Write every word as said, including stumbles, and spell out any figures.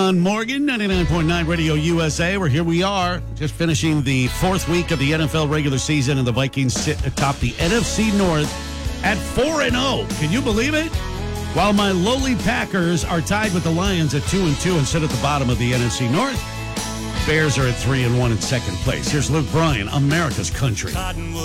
John Morgan, ninety-nine point nine Radio U S A. We're here we are, just finishing the fourth week of the N F L regular season, and the Vikings sit atop the N F C North at four and oh. Can you believe it? While my lowly Packers are tied with the Lions at two and two and sit at the bottom of the N F C North. Bears are at three and one in second place. Here's Luke Bryan, America's Country.